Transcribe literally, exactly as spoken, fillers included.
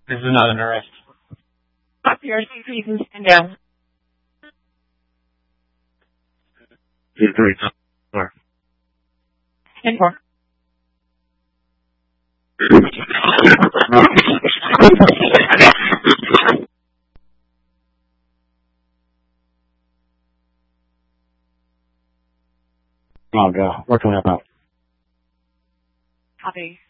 This is not an arrest. Up your seat, please, and stand down. Two, three, four. And four. Come on, go. What can we help out? Copy.